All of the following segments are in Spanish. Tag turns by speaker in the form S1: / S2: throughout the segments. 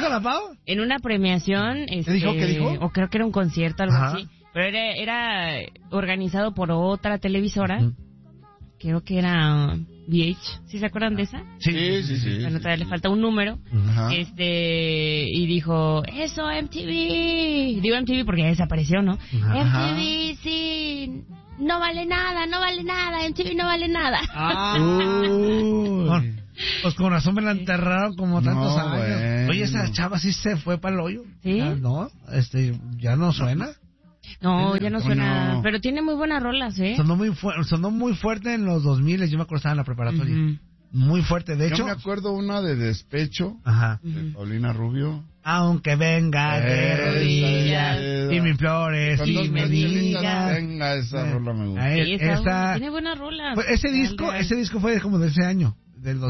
S1: dijo la Pau?
S2: En una premiación,
S1: ¿Qué dijo?
S2: o creo que era un concierto, algo
S1: Ajá.
S2: así, pero era organizado por otra televisora, creo que era VH, ¿sí se acuerdan de esa?
S1: Sí.
S2: Bueno, todavía le falta un número,
S3: Ajá.
S2: y dijo, eso MTV, digo MTV porque ya desapareció, ¿no?
S1: Ajá.
S2: MTV, sí, no vale nada, MTV no vale nada.
S1: Pues con razón me la enterraron como tantos
S3: No,
S1: años.
S3: bueno.
S1: Oye, esa chava sí se fue para el hoyo.
S2: ¿Sí?
S1: Ya, no, ya no suena.
S2: No, ya no suena,
S3: no.
S2: pero tiene muy buenas rolas, ¿eh?
S1: Sonó muy fuerte en los 2000, yo me acuerdo estaba en la preparatoria.
S2: Ujú.
S1: Muy fuerte, de hecho.
S3: Yo me acuerdo una de Despecho,
S1: Ajá.
S3: de Paulina Rubio.
S1: Aunque venga de rodillas y me implores
S3: Con
S1: y
S3: dos
S1: me
S3: mechilitas,
S1: digas.
S3: venga, esa rola me gusta.
S1: Ahí,
S2: Sí, tiene buenas rolas.
S1: ese disco fue como de ese año, del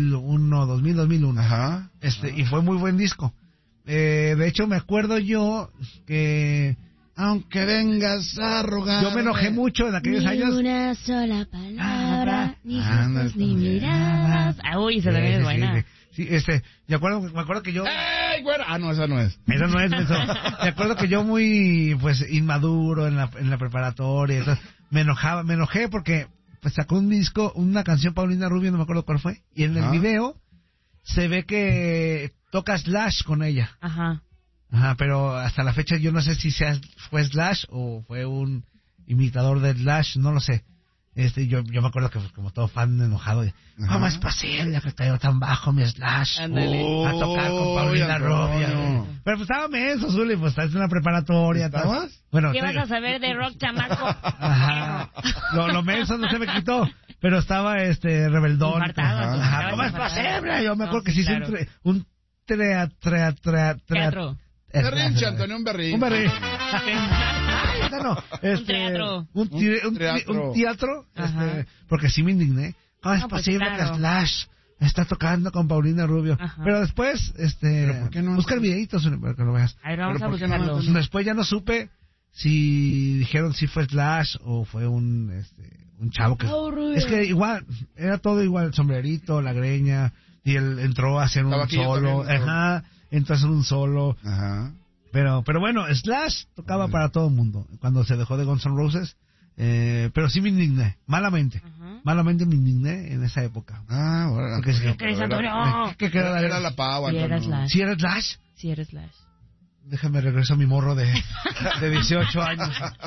S1: 2001.
S3: Ajá.
S1: Y fue muy buen disco. De hecho, me acuerdo yo que
S3: Aunque vengas a rogar.
S1: yo me enojé mucho en aquellos años.
S2: Ni una sola palabra, ni
S3: Ándale,
S2: gestos, ni
S3: también.
S2: miradas. Uy, esa también es buena.
S1: Sí, me acuerdo que yo...
S3: ¡Ey, güera! Ah, no, esa no es.
S1: Eso no es eso. Me acuerdo que yo muy, pues, inmaduro en la preparatoria. Entonces, me enojé porque pues, sacó un disco, una canción Paulina Rubio, no me acuerdo cuál fue. Y en el video se ve que toca Slash con ella.
S2: Ajá.
S1: Ajá, pero hasta la fecha yo no sé si fue Slash o fue un imitador de Slash, no lo sé. Yo me acuerdo que pues, como todo fan enojado, ¿cómo es posible que cayó tan bajo mi Slash
S2: Ándale.
S1: a tocar con Paulina Rubio? Pero pues estaba menso, Zuli, pues estás en la preparatoria.
S3: ¿Estabas?
S1: Bueno,
S2: ¿Qué vas a saber de rock, chamaco?
S1: ajá. Lo menso no se me quitó, pero estaba rebeldón.
S2: Infartado,
S1: Ajá, ¿cómo es posible? Yo me acuerdo que sí hice un
S2: Teatro.
S3: Berrinche, Antonio, un berrinche.
S1: Un berrinche. No,
S2: Un teatro.
S1: Un teatro,
S2: Ajá.
S1: porque sí me indigné. ¿Cómo es
S2: No, pues,
S1: posible
S2: claro.
S1: que Slash está tocando con Paulina Rubio?
S2: Ajá.
S1: Pero después,
S3: ¿Pero por qué no?
S1: busca el videito para que lo veas.
S2: A ver, vamos
S3: ¿Pero
S2: a
S3: por qué no?
S2: buscarlo.
S1: Después ya no supe si dijeron si fue Slash o fue un chavo que... Es que igual, era todo igual, el sombrerito, la greña, y él entró a hacer un
S3: Tabaquillo
S1: solo.
S3: también,
S1: Ajá, entró a hacer un solo.
S3: Ajá.
S1: Pero bueno, Slash tocaba para todo el mundo cuando se dejó de Guns N' Roses. Pero sí me indigné, malamente.
S2: Ajá.
S1: Malamente me indigné en esa época.
S3: Ah, bueno.
S1: Porque sí,
S2: ¿Qué crees, Antonio?
S1: ¿Qué
S3: Era la pava,
S2: Sí, era
S3: Antonio.
S2: Slash.
S1: ¿Sí era Slash?
S2: Sí, eres Slash.
S1: Déjame regreso a mi morro de 18 años.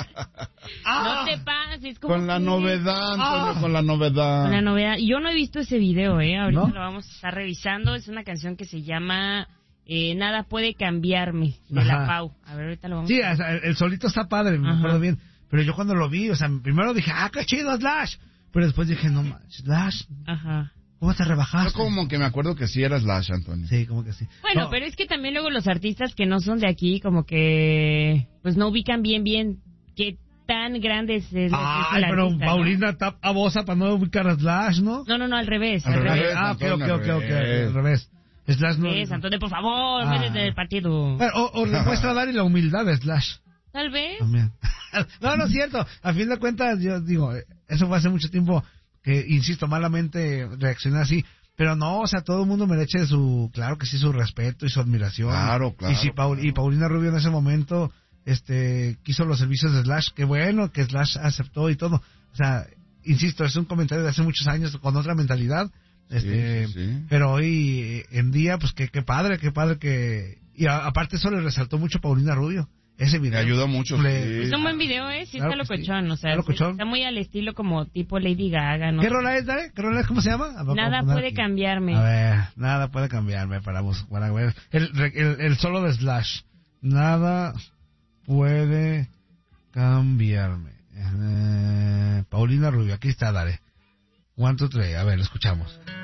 S2: No te pases. ¿cómo
S3: Con la
S2: crees?
S3: novedad, Antonio, con la novedad.
S2: Con la novedad. Yo no he visto ese video, ahorita
S1: ¿No?
S2: lo vamos a estar revisando. Es una canción que se llama Nada puede cambiarme, de
S1: Ajá.
S2: la Pau. A ver, ahorita lo vamos
S1: Sí,
S2: a ver.
S1: el solito está padre, me
S2: Ajá.
S1: acuerdo bien. Pero yo cuando lo vi, primero dije, qué chido Slash. Pero después dije, no manches, Slash,
S2: Ajá.
S1: ¿cómo te
S3: Yo
S1: rebajaste?
S3: como que me acuerdo que sí era Slash, Antonio.
S1: Sí, como que sí.
S2: Bueno,
S1: No,
S2: pero es que también luego los artistas que no son de aquí, como que pues no ubican bien qué tan grande es el
S1: pero
S2: artista, ¿no?
S1: Paulina tapa bosa para no ubicar a Slash, ¿no?
S2: No, al revés.
S3: Al
S2: Al
S3: revés.
S2: revés.
S1: Ok,
S3: Antonio, al revés.
S1: al revés. Slash no...
S2: Es, Antonio, por favor, métete en el partido.
S1: Bueno, o le muestra a Dari la humildad de Slash.
S2: Tal vez.
S1: También. No es cierto. A fin de cuentas, yo digo, eso fue hace mucho tiempo que, insisto, malamente reaccioné así. Pero no, o sea, todo el mundo merece claro que sí, su respeto y su admiración.
S3: Claro.
S1: Y si y Paulina Rubio en ese momento, quiso los servicios de Slash, qué bueno que Slash aceptó y todo. O sea, insisto, es un comentario de hace muchos años con otra mentalidad.
S3: Sí.
S1: Pero hoy en día, pues qué padre que... Y aparte eso le resaltó mucho a Paulina Rubio. Ese video.
S3: Me ayudó mucho,
S1: Sí.
S2: Es un buen video, sí
S1: Claro
S2: está
S1: que sí.
S2: locochón, o sea,
S1: Está locochón.
S2: está muy al estilo como tipo Lady Gaga, ¿no?
S1: ¿Qué rola es, Dare? ¿Qué rola es? ¿Cómo se llama?
S2: Nada puede cambiarme.
S1: A ver, nada puede cambiarme para ver. El solo de Slash. Nada puede cambiarme. Paulina Rubio, aquí está, Dare. 1, 2, 3, a ver, lo escuchamos.